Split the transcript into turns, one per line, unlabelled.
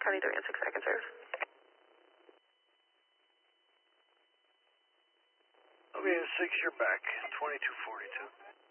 County 3 and 6 seconds, service.
I'll be in 6, you're back. 2242.